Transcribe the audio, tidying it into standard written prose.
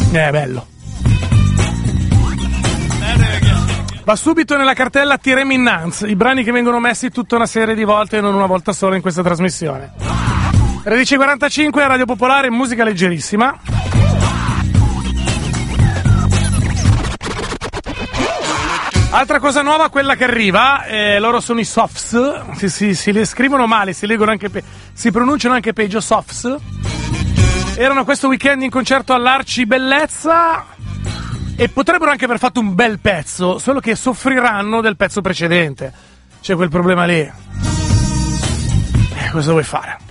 Bello. Va subito nella cartella Tirem Innanz, i brani che vengono messi tutta una serie di volte e non una volta sola in questa trasmissione. 13:45 a Radio Popolare, musica leggerissima. Altra cosa nuova, quella che arriva, loro sono i Softs, si le scrivono male, si leggono anche si pronunciano anche peggio, Softs. Erano questo weekend in concerto all'Arci Bellezza e potrebbero anche aver fatto un bel pezzo, solo che soffriranno del pezzo precedente. C'è quel problema lì. Cosa vuoi fare?